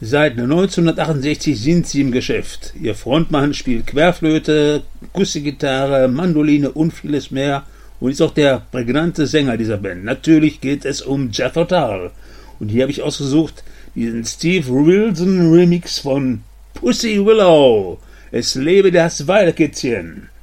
Seit 1968 sind sie im Geschäft. Ihr Frontmann spielt Querflöte, Akustikgitarre, Mandoline und vieles mehr und ist auch der prägnante Sänger dieser Band. Natürlich geht es um Jethro Tull. Und hier habe ich ausgesucht diesen Steve Wilson Remix von Pussy Willow. Es lebe das Weidekitzchen.